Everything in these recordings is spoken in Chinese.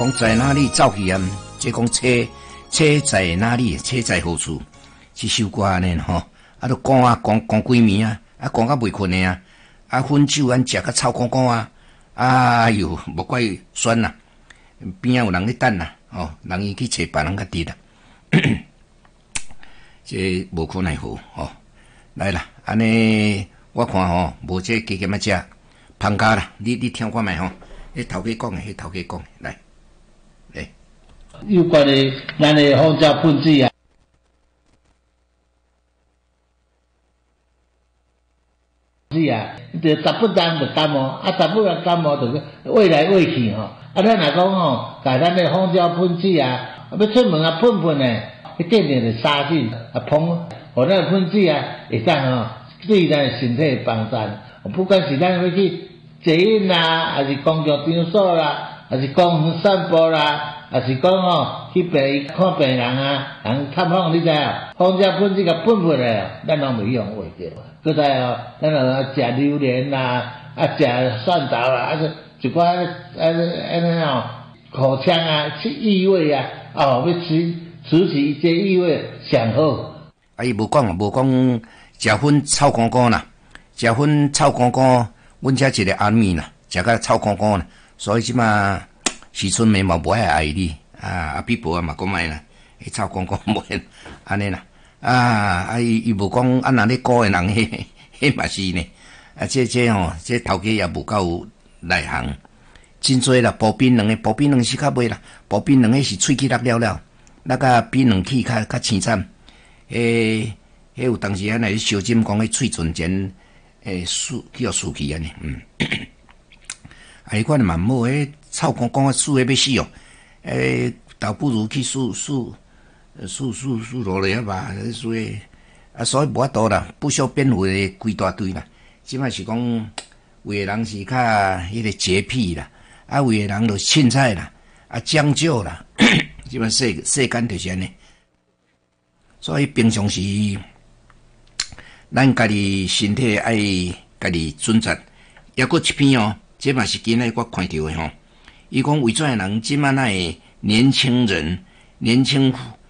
讲在哪里走去啊？即讲车在哪里？车在何处？这首歌呢吼，都讲几暝啊，讲到袂困的啊，薰酒咱食甲臭干干啊，哎哟，无怪酸啦，边仔有人咧等啦，人伊去找别人甲滴啦，这无可奈何来啦，安尼我看无这加减啊食，芳家啦，你听看觅迄头家讲的，来。 有关的咱的蜂胶喷剂啊，就十不当就感冒，十不当感冒就是喂来喂去咱若讲甲咱的蜂胶喷剂啊，要出门喷呢，一点点的杀菌喷，咱的喷剂会当对咱的身体帮助。不管是咱要去捷运啦，还是公共场所啦，还是公园散步啦。也是讲去看病人啊，人探访你知蜂胶喷剂甲喷来咱拢袂用话着。搁再咱食榴莲啦，食蒜头啦，一寡口腔啊，去异味啊，要除去一些异味上好。 伊无讲食薰臭干干啦，食薰臭干干，阮遮一个阿咪啦，食甲臭干干啦，所以即马。时阵眉毛无爱你阿比伯嘛讲卖啦，迄臭公公无安尼啦，伊无讲若咧鼓诶人，迄嘛是呢，这头家也无够内行，真多啦，薄冰两是较袂啦，薄冰两个是喙齿了，那个冰两齿较青惨，有当时来小诊讲迄喙唇前叫竖起安尼，迄款嘛无迄。臭公公啊，输诶要死倒不如去输落来吧，所以所以无法度啦，不需要变回规大堆啦。即摆是讲，有诶人是较迄个洁癖啦，有诶人就凊彩啦，将就啦，即摆世间就是安尼。所以平常时，咱家己身体爱家己准则。抑搁一篇这嘛是今日我看到诶伊讲为怎样人即摆会年轻人年轻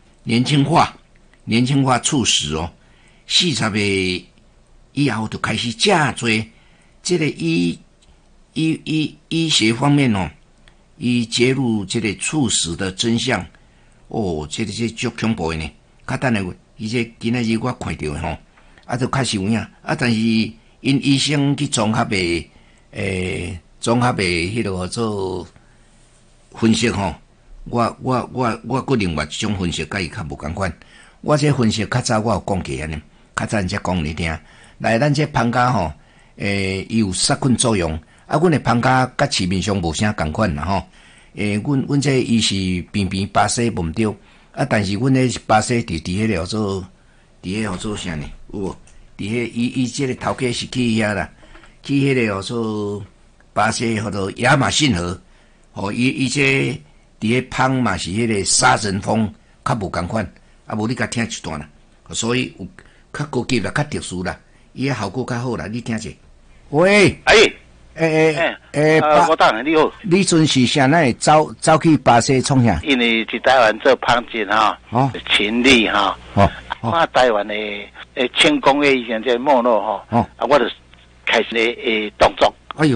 化促使40岁以后就开始真多这个医学方面伊揭露这个猝死的真相这足恐怖的呢。较等下伊这今仔日我看到就开始有影但是因医生去综合的迄落做。分析我个另外一种分析，甲伊较无共款。我这分析较早我有讲过安尼，较早人家讲你听。来，咱这芳家伊有杀菌作用。阮的芳家甲市面上无啥共款啦阮这伊是边巴西无毋对，但是阮的巴西就伫迄个做啥呢？有无？伫迄伊这个头家是去遐啦，去迄个做巴西或者亚马逊河。伊这伫迄芳嘛是迄个杀人蜂，较无共款，无你甲听一段啦，所以有较高级啦，较特殊啦，伊个效果较好啦，你听者。喂， 我当你好， 你阵是啥那走去巴西创啥？ 因为去台湾做芳针勤力看台湾的轻工业以前这没落我就开始动作。